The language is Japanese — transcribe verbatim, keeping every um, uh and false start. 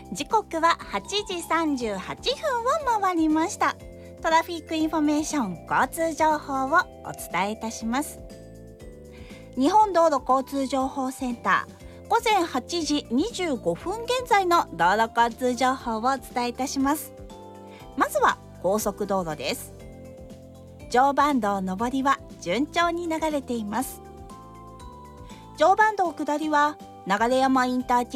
時刻ははちじさんじゅうはっぷんを回りました。トラフィックインフォメーション交通情報をお伝えいたします。日本道路交通情報センター、午前はちじにじゅうごふん現在の道路交通情報をお伝えいたします。まずは高速道路です。常磐道上りは順調に流れています。常磐道下りは流山インターチェンジ